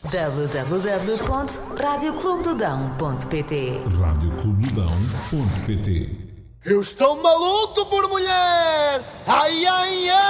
www.radioclubedodão.pt radioclubedodão.pt. Eu estou maluco por mulher! Ai, ai, ai!